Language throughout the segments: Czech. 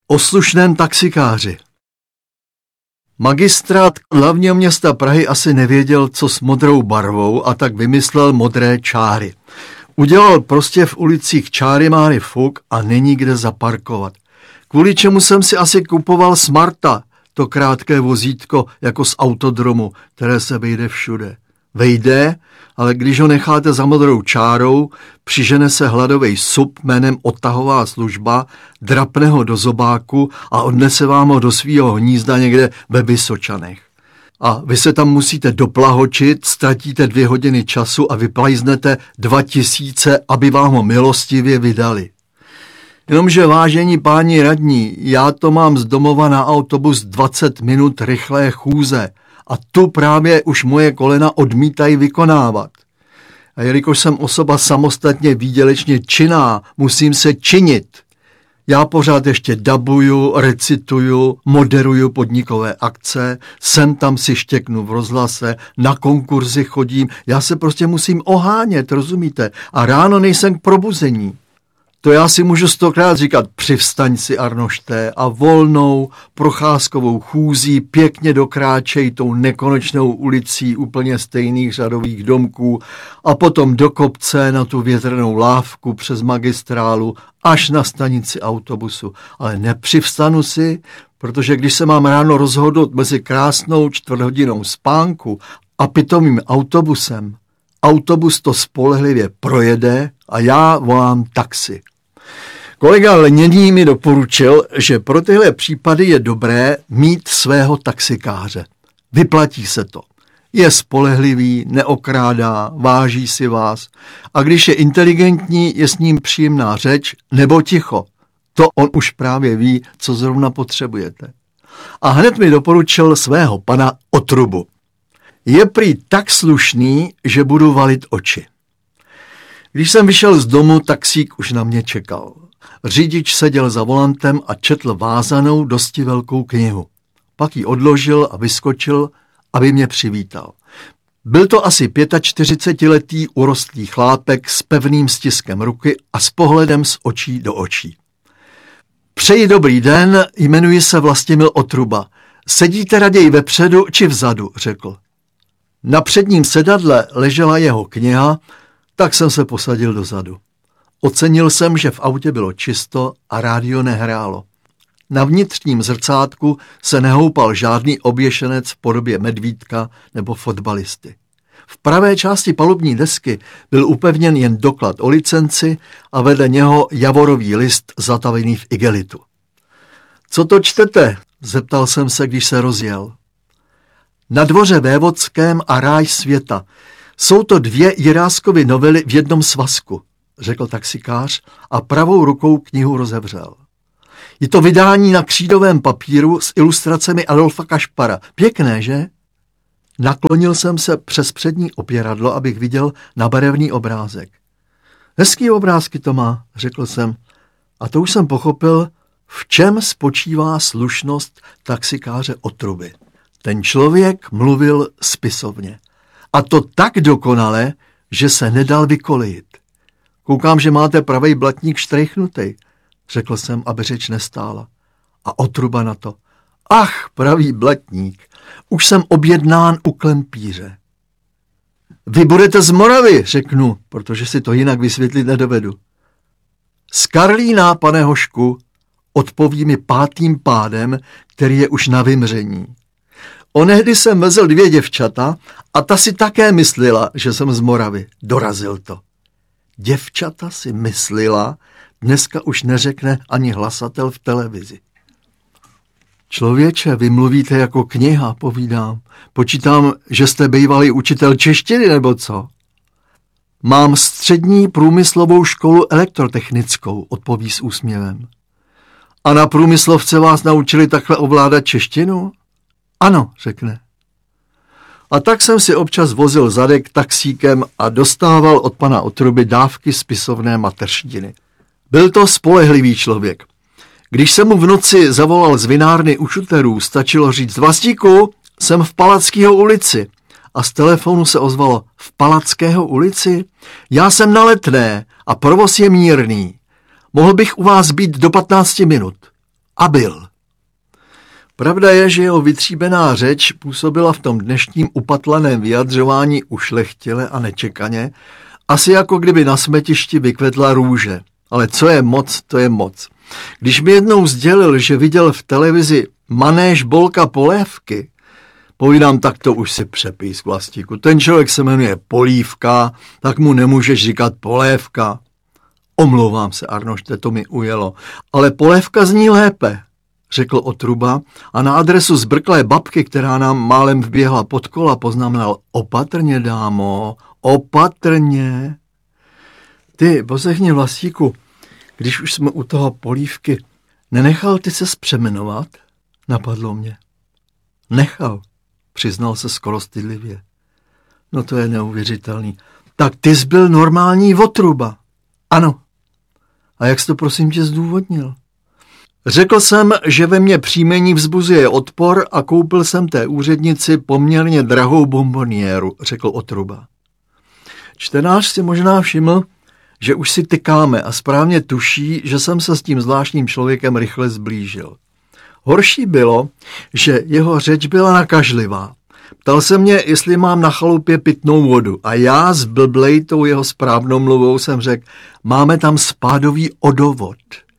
O slušném taxikáři. Magistrát hlavního města Prahy asi nevěděl, co s modrou barvou, a tak vymyslel modré čáry. Udělal prostě v ulicích čáry máry fuk a není kde zaparkovat. Kvůli čemu jsem si asi kupoval Smarta, to krátké vozítko jako z autodromu, které se vejde všude. Vejde, ale když ho necháte za modrou čárou, přižene se hladovej sup jménem odtahová služba, drapne ho do zobáku a odnese vám ho do svýho hnízda někde ve Vysočanech. A vy se tam musíte doplahočit, ztratíte 2 hodiny času a vyplajznete 2000, aby vám ho milostivě vydali. Jenomže, vážení páni radní, já to mám z domova na autobus 20 minut rychlé chůze a tu právě už moje kolena odmítají vykonávat. A jelikož jsem osoba samostatně výdělečně činná, musím se činit. Já pořád ještě dabuju, recituju, moderuju podnikové akce, sem tam si štěknu v rozhlase, na konkurzy chodím, já se prostě musím ohánět, rozumíte? A ráno nejsem k probuzení. To já si můžu 100krát říkat, přivstaň si Arnošte a volnou procházkovou chůzí pěkně dokráčej tou nekonečnou ulicí úplně stejných řadových domků a potom do kopce na tu větrnou lávku přes magistrálu až na stanici autobusu. Ale nepřivstanu si, protože když se mám ráno rozhodnout mezi krásnou 4 hodinou spánku a pitomým autobusem, autobus to spolehlivě projede a já volám taxi. Kolega Leněný mi doporučil, že pro tyhle případy je dobré mít svého taxikáře. Vyplatí se to. Je spolehlivý, neokrádá, váží si vás a když je inteligentní, je s ním příjemná řeč nebo ticho. To on už právě ví, co zrovna potřebujete. A hned mi doporučil svého pana Otrubu. Je prý tak slušný, že budu valit oči. Když jsem vyšel z domu, taxík už na mě čekal. Řidič seděl za volantem a četl vázanou dosti velkou knihu. Pak ji odložil a vyskočil, aby mě přivítal. Byl to asi 45letý urostlý chlápek s pevným stiskem ruky a s pohledem z očí do očí. Přeji dobrý den, jmenuji se Vlastimil Otruba. Sedíte raději vepředu či vzadu, řekl. Na předním sedadle ležela jeho kniha, tak jsem se posadil dozadu. Ocenil jsem, že v autě bylo čisto a rádio nehrálo. Na vnitřním zrcátku se nehoupal žádný oběšenec v podobě medvídka nebo fotbalisty. V pravé části palubní desky byl upevněn jen doklad o licenci a vedle něho javorový list zatavený v igelitu. Co to čtete? Zeptal jsem se, když se rozjel. Na dvoře vévodském a ráj světa. Jsou to 2 Jiráskovy novely v jednom svazku, řekl taxikář a pravou rukou knihu rozevřel. Je to vydání na křídovém papíru s ilustracemi Adolfa Kašpara. Pěkné, že? Naklonil jsem se přes přední opěradlo, abych viděl nabarevný obrázek. Hezký obrázky to má, řekl jsem. A to už jsem pochopil, v čem spočívá slušnost taxikáře Otruby. Ten člověk mluvil spisovně. A to tak dokonale, že se nedal vykolejit. Koukám, že máte pravej blatník štrejchnutej, řekl jsem, aby řeč nestála. A Otruba na to. Ach, pravý blatník, už jsem objednán u klempíře. Vy budete z Moravy, řeknu, protože si to jinak vysvětlit nedovedu. Z Karlína, pane Hošku, odpoví mi 5. pádem, který je už na vymření. Onehdy jsem vezl 2 děvčata a ta si také myslela, že jsem z Moravy. Dorazil to. Děvčata si myslela, dneska už neřekne ani hlasatel v televizi. Člověče, vy mluvíte jako kniha, povídám. Počítám, že jste bývalý učitel češtiny, nebo co? Mám střední průmyslovou školu elektrotechnickou, odpoví s úsměvem. A na průmyslovce vás naučili takhle ovládat češtinu? Ano, řekne. A tak jsem si občas vozil zadek taxíkem a dostával od pana Otruby dávky spisovné mateřštiny. Byl to spolehlivý člověk. Když jsem mu v noci zavolal z vinárny u Šuterů, stačilo říct: Vlastíku, jsem v Palackého ulici. A z telefonu se ozvalo: v Palackého ulici? Já jsem na Letné a provoz je mírný. Mohl bych u vás být do 15 minut. A byl. Pravda je, že jeho vytříbená řeč působila v tom dnešním upatlaném vyjadřování ušlechtile a nečekaně, asi jako kdyby na smetišti vykvetla růže. Ale co je moc, to je moc. Když mi jednou sdělil, že viděl v televizi manéž Bolka Polévky, povídám, tak to už si přepíš, Vlastíku. Ten člověk se jmenuje Polívka, tak mu nemůžeš říkat Polévka. Omlouvám se, Arnošte, to mi ujelo. Ale Polévka zní lépe, řekl Otruba a na adresu zbrklé babky, která nám málem vběhla pod kola, poznamenal: opatrně, dámo, opatrně. Ty, poslechni, Vlastíku, když už jsme u toho Polívky, nenechal ty se zpřemenovat? Napadlo mě. Nechal, přiznal se skoro stydlivě. No to je neuvěřitelný. Tak ty jsi byl normální Otruba. Ano. A jak jsi to, prosím tě, zdůvodnil? Řekl jsem, že ve mně příjmení vzbuzuje odpor a koupil jsem té úřednici poměrně drahou bomboniéru, řekl Otruba. Čtenář si možná všiml, že už si tykáme a správně tuší, že jsem se s tím zvláštním člověkem rychle zblížil. Horší bylo, že jeho řeč byla nakažlivá. Ptal se mě, jestli mám na chalupě pitnou vodu a já s blblej tou jeho správnou mluvou jsem řekl, máme tam spádový odovod.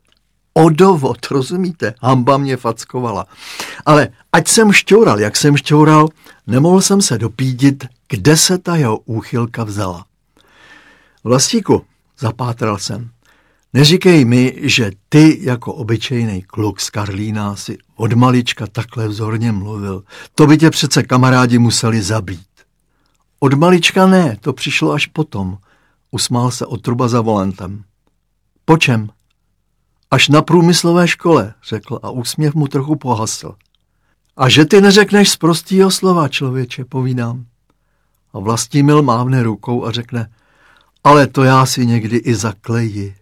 Odovod, rozumíte? Hamba mě fackovala. Ale ať jsem šťoural, jak jsem šťoural, nemohl jsem se dopídit, kde se ta jeho úchylka vzala. Vlastíku, zapátral jsem, neříkej mi, že ty jako obyčejný kluk z Karlína si od malička takhle vzorně mluvil. To by tě přece kamarádi museli zabít. Od malička ne, to přišlo až potom, usmál se Otruba za volantem. Po čem? Až na průmyslové škole, řekl a úsměv mu trochu pohasl. A že ty neřekneš z prostýho slova, člověče, povídám. A Vlastimil mávne rukou a řekne, ale to já si někdy i zakleji.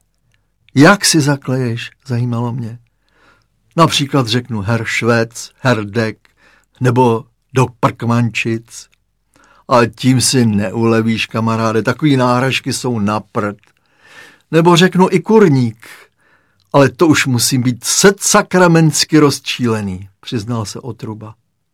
Jak si zakleješ, zajímalo mě. Například řeknu Herr Švec, Herr Dek, nebo Dok Prkmančic. Ale tím si neulevíš, kamaráde, takový náhražky jsou na prd. Nebo řeknu i kurník, ale to už musím být sakramentsky rozčílený, přiznal se Otruba.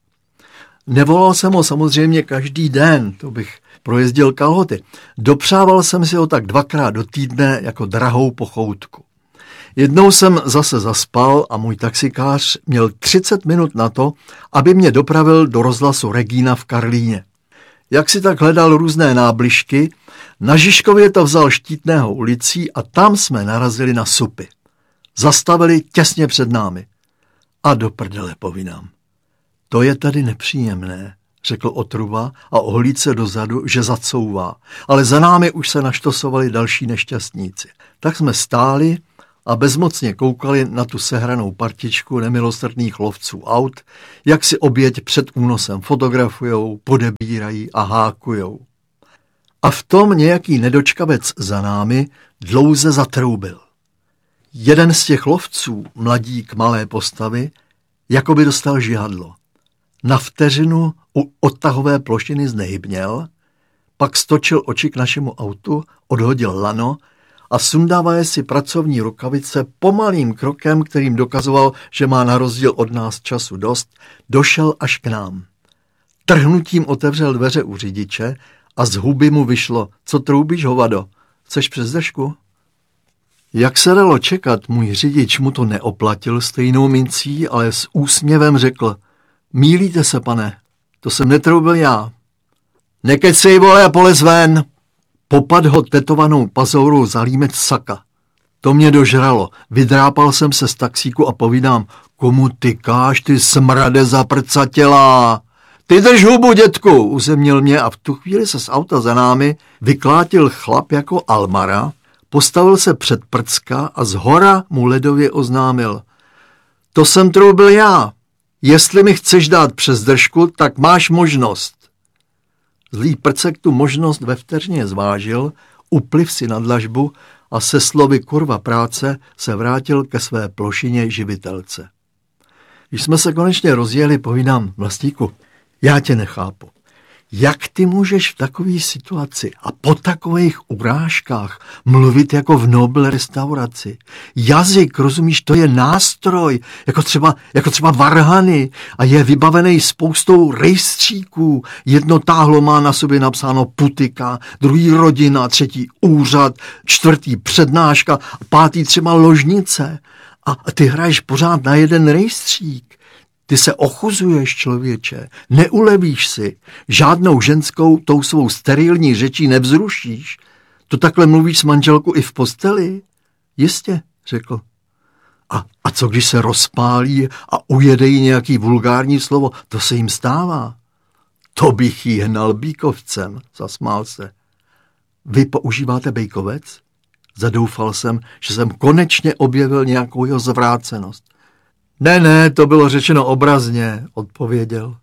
Nevolal jsem ho samozřejmě každý den, to bych projezdil kalhoty. Dopřával jsem si ho tak 2krát do týdne jako drahou pochoutku. Jednou jsem zase zaspal a můj taxikář měl 30 minut na to, aby mě dopravil do rozhlasu Regína v Karlíně. Jak si tak hledal různé nábližky, na Žižkově to vzal Štítného ulicí a tam jsme narazili na supy. Zastavili těsně před námi. A do prdele, povídám. To je tady nepříjemné, řekl Otruba a ohlíd se dozadu, že zacouvá, ale za námi už se naštosovali další nešťastníci. Tak jsme stáli a bezmocně koukali na tu sehranou partičku nemilosrdných lovců aut, jak si oběť před únosem fotografujou, podebírají a hákujou. A v tom nějaký nedočkavec za námi dlouze zatroubil. Jeden z těch lovců, mladík malé postavy, jako by dostal žihadlo. Na vteřinu u odtahové plošiny znehybněl, pak stočil oči k našemu autu, odhodil lano a sundávaje si pracovní rukavice pomalým krokem, kterým dokazoval, že má na rozdíl od nás času dost, došel až k nám. Trhnutím otevřel dveře u řidiče a z huby mu vyšlo, co troubíš, hovado, chceš přes držku? Jak se dalo čekat, můj řidič mu to neoplatil stejnou mincí, ale s úsměvem řekl, mýlíte se, pane, to jsem netroubil já. Nekecej, vole, a polez ven. Popad ho tetovanou pazourou za límec saka. To mě dožralo, vydrápal jsem se z taxíku a povídám, komu tykáš, ty smrade zaprcatělá. Ty drž hubu, dětku, uzemnil mě a v tu chvíli se z auta za námi vyklátil chlap jako Almara, postavil se před prcka a zhora mu ledově oznámil. To jsem troubil já. Jestli mi chceš dát přes držku, tak máš možnost. Zlý prcek tu možnost ve vteřině zvážil, upliv si na dlažbu a se slovy kurva práce se vrátil ke své plošině živitelce. Když jsme se konečně rozjeli, povídám, Vlastíku, já tě nechápu. Jak ty můžeš v takové situaci a po takových urážkách mluvit jako v Nobel restauraci? Jazyk, rozumíš, to je nástroj, jako třeba varhany a je vybavený spoustou rejstříků. Jedno táhlo má na sobě napsáno putika, druhý rodina, třetí úřad, čtvrtý přednáška, pátý třeba ložnice. A ty hraješ pořád na jeden rejstřík. Ty se ochuzuješ, člověče, neulevíš si, žádnou ženskou tou svou sterilní řečí nevzrušíš. To takhle mluvíš s manželkou i v posteli? Jistě, řekl. A co když se rozpálí a ujede jí nějaký vulgární slovo? To se jim stává. To bych jí hnal bíkovcem, zasmál se. Vy používáte bejkovec? Zadoufal jsem, že jsem konečně objevil nějakou jeho zvrácenost. Ne, to bylo řečeno obrazně, odpověděl.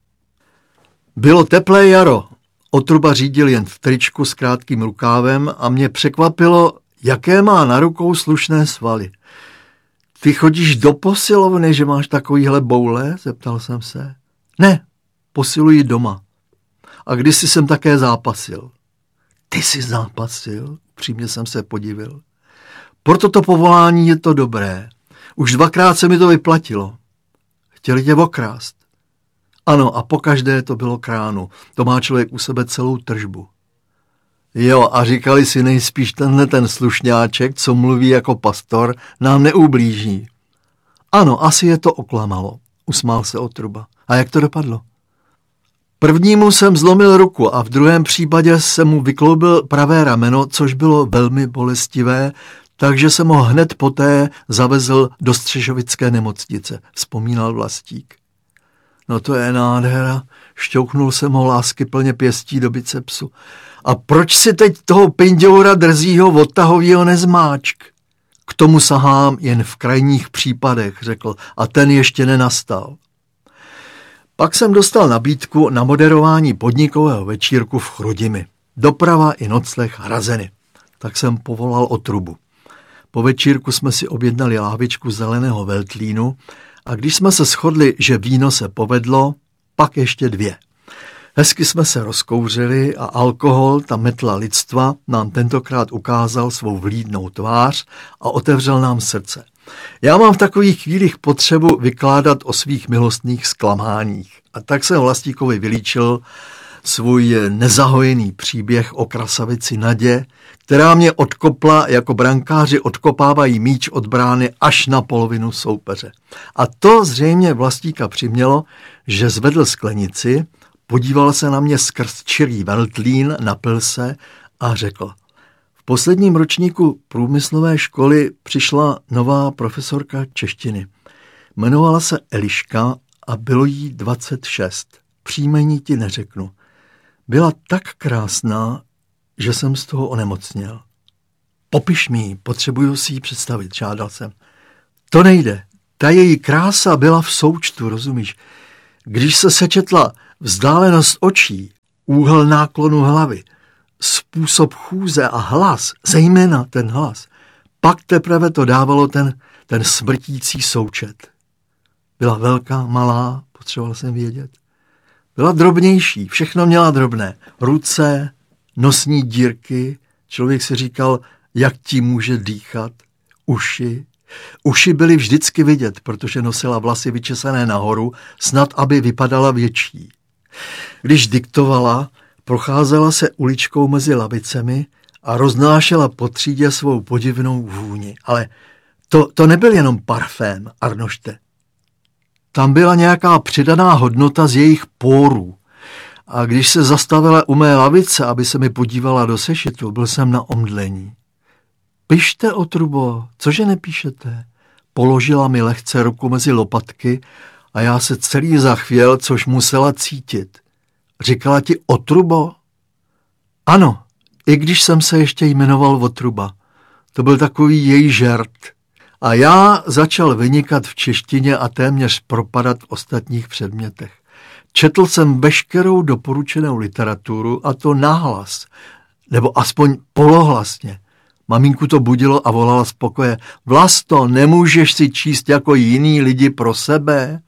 Bylo teplé jaro. Otruba řídil jen v tričku s krátkým rukávem a mě překvapilo, jaké má na rukou slušné svaly. Ty chodíš do posilovny, že máš takovýhle boule? Zeptal jsem se. Ne, posiluji doma. A kdysi jsem také zápasil. Ty jsi zápasil? Přímě jsem se podivil. Pro toto povolání je to dobré. Už 2krát se mi to vyplatilo. Chtěli tě okrást. Ano, a pokaždé to bylo kránu. To má člověk u sebe celou tržbu. Jo, a říkali si nejspíš ten slušňáček, co mluví jako pastor, nám neublíží. Ano, asi je to oklamalo, usmál se Otruba. A jak to dopadlo? Prvnímu jsem zlomil ruku a v druhém případě jsem mu vykloubil pravé rameno, což bylo velmi bolestivé, takže jsem ho hned poté zavezl do Střešovické nemocnice, vzpomínal Vlastík. No to je nádhera, šťouchnul jsem ho láskyplně pěstí do bicepsu. A proč si teď toho pinďoura drzího odtahovýho nezmáčk? K tomu sahám jen v krajních případech, řekl, a ten ještě nenastal. Pak jsem dostal nabídku na moderování podnikového večírku v Chrudimi. Doprava i nocleh hrazeny. Tak jsem povolal Otrubu. Po večírku jsme si objednali láhvičku zeleného veltlínu a když jsme se shodli, že víno se povedlo, pak ještě 2. Hezky jsme se rozkouřili a alkohol, ta metla lidstva, nám tentokrát ukázal svou vlídnou tvář a otevřel nám srdce. Já mám v takových chvílích potřebu vykládat o svých milostných zklamáních. A tak jsem Vlastíkovi vylíčil svůj nezahojený příběh o krasavici Nadě, která mě odkopla, jako brankáři odkopávají míč od brány až na polovinu soupeře. A to zřejmě Vlastíka přimělo, že zvedl sklenici, podíval se na mě skrz čirý veltlín, napil se a řekl: v posledním ročníku průmyslové školy přišla nová profesorka češtiny. Jmenovala se Eliška a bylo jí 26. Příjmení ti neřeknu. Byla tak krásná, že jsem z toho onemocněl. Popiš mi ji, potřebuju si ji představit, žádal jsem. To nejde. Ta její krása byla v součtu, rozumíš? Když se sečetla vzdálenost očí, úhel náklonu hlavy, způsob chůze a hlas, zejména ten hlas, pak teprve to dávalo ten smrtící součet. Byla velká, malá, potřeboval jsem vědět. Byla drobnější, všechno měla drobné. Ruce, nosní dírky, člověk si říkal, jak ti může dýchat. Uši. Uši byly vždycky vidět, protože nosila vlasy vyčesané nahoru, snad aby vypadala větší. Když diktovala, procházela se uličkou mezi lavicemi a roznášela po třídě svou podivnou vůni. Ale to nebyl jenom parfém, Arnošte. Tam byla nějaká přidaná hodnota z jejich pórů. A když se zastavila u mé lavice, aby se mi podívala do sešitu, byl jsem na omdlení. Pište, Otrubo, cože nepíšete? Položila mi lehce ruku mezi lopatky a já se celý zachvěl, což musela cítit. Říkala ti Otrubo? Ano, i když jsem se ještě jmenoval Otruba. To byl takový její žert. A já začal vynikat v češtině a téměř propadat v ostatních předmětech. Četl jsem veškerou doporučenou literaturu a to nahlas, nebo aspoň polohlasně. Maminku to budilo a volala z pokoje: Vlasto, nemůžeš si číst jako jiní lidi pro sebe?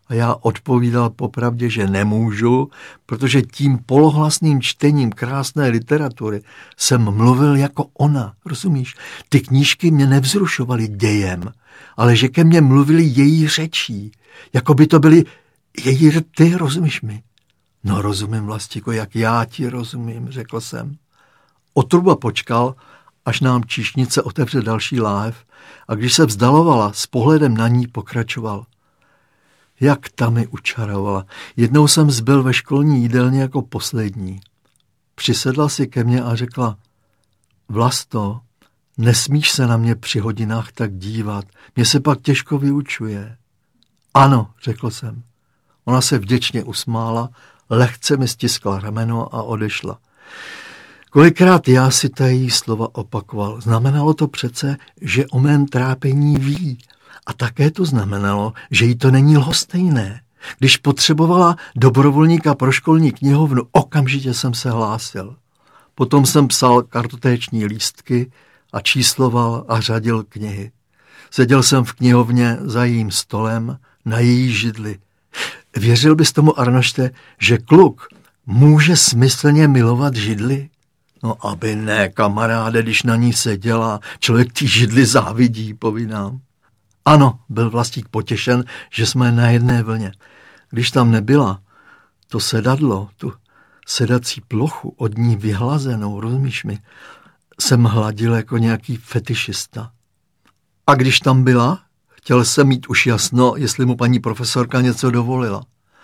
A já odpovídal popravdě, že nemůžu, protože tím polohlasným čtením krásné literatury jsem mluvil jako ona, rozumíš? Ty knížky mě nevzrušovaly dějem, ale že ke mně mluvili její řečí, jako by to byly její rty, rozumíš mi? No rozumím, Vlastíko, jak já ti rozumím, řekl jsem. Otruba počkal, až nám číšnice otevře další láhev a když se vzdalovala, s pohledem na ní pokračoval. Jak ta mi učarovala. Jednou jsem zbyl ve školní jídelně jako poslední. Přisedla si ke mně a řekla, Vlasto, nesmíš se na mě při hodinách tak dívat, mě se pak těžko vyučuje. Ano, řekl jsem. Ona se vděčně usmála, lehce mi stiskla rameno a odešla. Kolikrát já si ta její slova opakoval. Znamenalo to přece, že o mém trápení ví. A také to znamenalo, že jí to není lhostejné. Když potřebovala dobrovolníka pro školní knihovnu, okamžitě jsem se hlásil. Potom jsem psal kartotéční lístky a čísloval a řadil knihy. Seděl jsem v knihovně za jejím stolem na její židli. Věřil bys tomu, Arnošte, že kluk může smyslně milovat židli? No aby ne, kamaráde, když na ní seděla, člověk tí židli závidí, povídám. Ano, byl Vlastík potěšen, že jsme na jedné vlně. Když tam nebyla, to sedadlo, tu sedací plochu od ní vyhlazenou, rozumíš mi, jsem hladil jako nějaký fetišista. A když tam byla, chtěl jsem mít už jasno, jestli mu paní profesorka něco dovolila.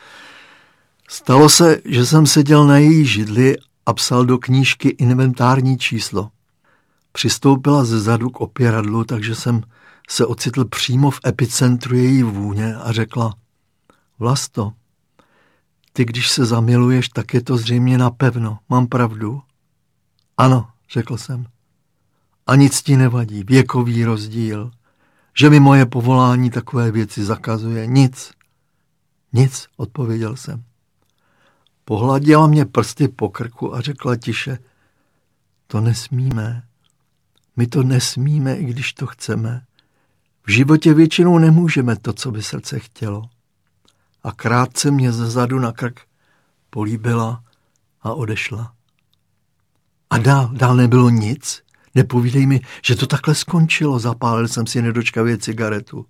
Stalo se, že jsem seděl na její židli a psal do knížky inventární číslo. Přistoupila ze zadu k opěradlu, takže jsem se ocitl přímo v epicentru její vůně a řekla, Vlasto, ty když se zamiluješ, tak je to zřejmě napevno. Mám pravdu? Ano, řekl jsem. A nic ti nevadí, věkový rozdíl, že mi moje povolání takové věci zakazuje. Nic. Nic, odpověděl jsem. Pohladila mě prsty po krku a řekla tiše, to nesmíme. My to nesmíme, i když to chceme. V životě většinou nemůžeme to, co by srdce chtělo. A krátce mě ze zadu na krk políbila a odešla. A dál nebylo nic? Nepovídej mi, že to takhle skončilo, zapálil jsem si nedočkavě cigaretu.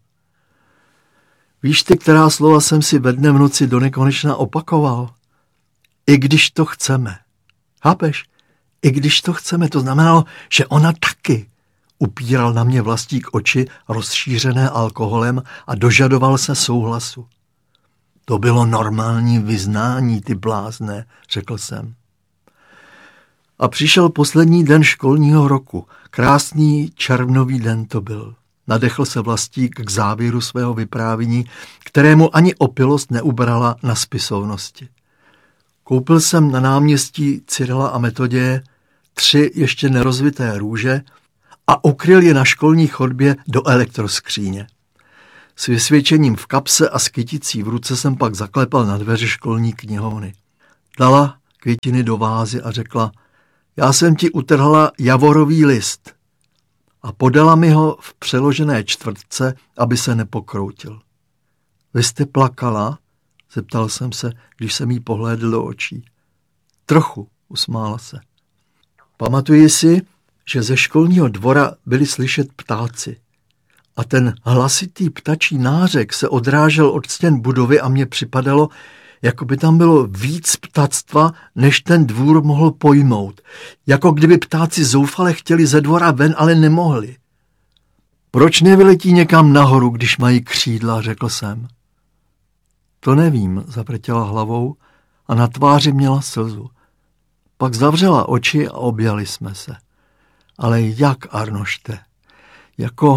Víš ty, která slova jsem si ve dne v noci do nekonečna opakoval? I když to chceme. Chápeš? I když to chceme, to znamenalo, že ona taky. Upíral na mě Vlastík oči, rozšířené alkoholem a dožadoval se souhlasu. To bylo normální vyznání, ty blázne, řekl jsem. A přišel poslední den školního roku. Krásný červnový den to byl. Nadechl se Vlastík k závěru svého vyprávění, kterému ani opilost neubrala na spisovnosti. Koupil jsem na náměstí Cyrila a Metoděje 3 ještě nerozvité růže a ukryl je na školní chodbě do elektroskříně. S vysvědčením v kapse a s kyticí v ruce jsem pak zaklepal na dveře školní knihovny. Dala květiny do vázy a řekla, já jsem ti utrhla javorový list a podala mi ho v přeložené čtvrtce, aby se nepokroutil. Vy jste plakala? Zeptal jsem se, když jsem jí pohlédl do očí. Trochu, usmála se. Pamatuji si, že ze školního dvora byli slyšet ptáci. A ten hlasitý ptačí nářek se odrážel od stěn budovy a mně připadalo, jako by tam bylo víc ptactva, než ten dvůr mohl pojmout. Jako kdyby ptáci zoufale chtěli ze dvora ven, ale nemohli. Proč nevyletí někam nahoru, když mají křídla, řekl jsem. To nevím, zavrtěla hlavou a na tváři měla slzu. Pak zavřela oči a objali jsme se. Ale jak, Arnošte? Jako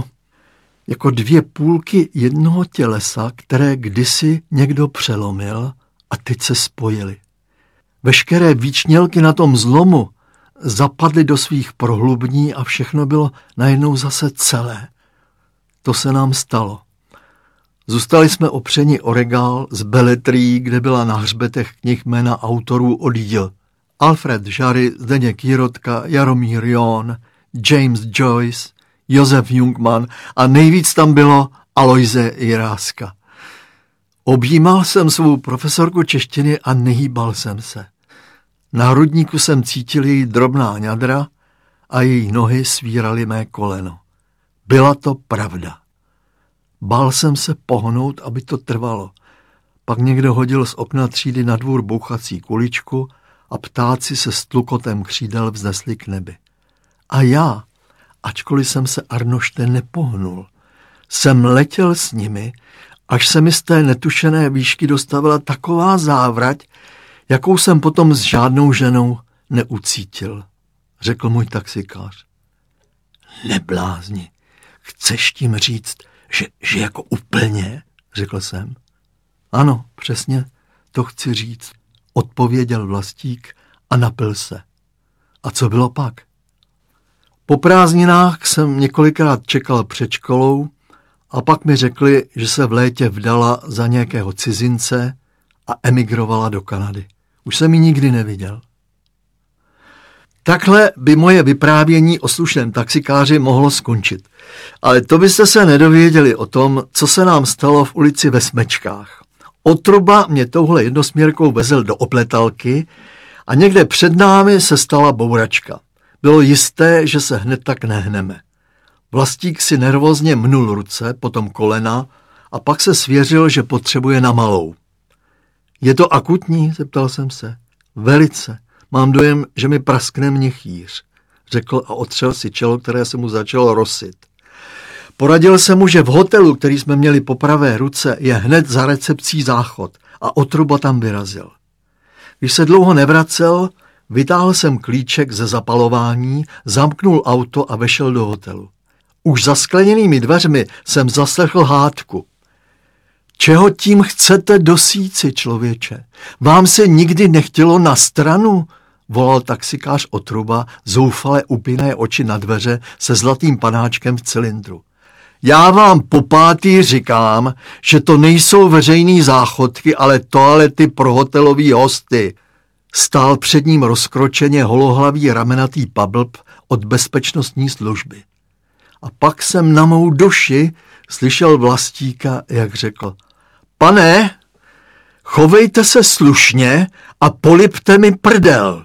2 půlky jednoho tělesa, které kdysi někdo přelomil a teď se spojily. Veškeré výčnělky na tom zlomu zapadly do svých prohlubní a všechno bylo najednou zase celé. To se nám stalo. Zůstali jsme opřeni o regál z beletrií, kde byla na hřbetech knih jména autorů od J. Alfred Jarry, Zdeněk Jirotka, Jaromír John, James Joyce, Josef Jungmann a nejvíc tam bylo Aloise Jiráska. Objímal jsem svou profesorku češtiny a nehýbal jsem se. Na hrudníku jsem cítil její drobná ňadra a její nohy svíraly mé koleno. Byla to pravda. Bál jsem se pohnout, aby to trvalo. Pak někdo hodil z okna třídy na dvůr bouchací kuličku a ptáci se s tlukotem křídel vznesli k nebi. A já, ačkoliv jsem se Arnošte nepohnul, jsem letěl s nimi, až se mi z té netušené výšky dostavila taková závrať, jakou jsem potom s žádnou ženou neucítil, řekl můj taxikář. Neblázni, chceš tím říct, že jako úplně, řekl jsem. Ano, přesně, to chci říct, odpověděl Vlastík a napil se. A co bylo pak? Po prázdninách jsem několikrát čekal před školou a pak mi řekli, že se v létě vdala za nějakého cizince a emigrovala do Kanady. Už jsem ji nikdy neviděl. Takhle by moje vyprávění o slušném taxikáři mohlo skončit. Ale to byste se nedověděli o tom, co se nám stalo v ulici ve Smečkách. Otruba mě touhle jednosměrkou vezl do Opletalky a někde před námi se stala bouračka. Bylo jisté, že se hned tak nehneme. Vlastík si nervózně mnul ruce, potom kolena a pak se svěřil, že potřebuje na malou. Je to akutní? Zeptal jsem se. Velice. Mám dojem, že mi praskne měchýř, řekl a otřel si čelo, které se mu začalo rosit. Poradil jsem mu, že v hotelu, který jsme měli po pravé ruce, je hned za recepcí záchod a Otruba tam vyrazil. Když se dlouho nevracel, vytáhl jsem klíček ze zapalování, zamknul auto a vešel do hotelu. Už za skleněnými dveřmi jsem zaslechl hádku. Čeho tím chcete dosíci, člověče? Vám se nikdy nechtělo na stranu? Volal taxikář Otruba, zoufale upínaje oči na dveře se zlatým panáčkem v cylindru. Já vám po pátý říkám, že to nejsou veřejný záchodky, ale toalety pro hotelový hosty. Stál před ním rozkročeně holohlavý ramenatý pablb od bezpečnostní služby. A pak jsem na mou duši slyšel Vlastíka, jak řekl: Pane, chovejte se slušně a polipte mi prdel.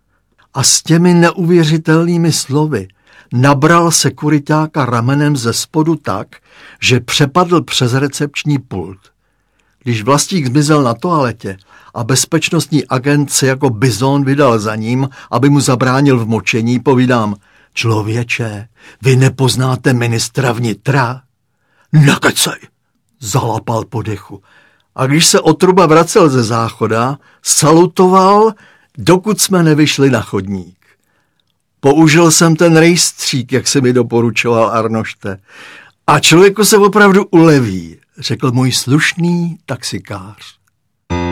A s těmi neuvěřitelnými slovy nabral sekuritáka ramenem ze spodu tak, že přepadl přes recepční pult. Když Vlastík zmizel na toaletě a bezpečnostní agent se jako bizon vydal za ním, aby mu zabránil v močení, povídám: Člověče, vy nepoznáte ministra vnitra? Nekecej, zalapal po dechu. A když se Otruba vracel ze záchoda, salutoval, dokud jsme nevyšli na chodník. Použil jsem ten rejstřík, jak se mi doporučoval Arnošte. A člověku se opravdu uleví, řekl můj slušný taxikář.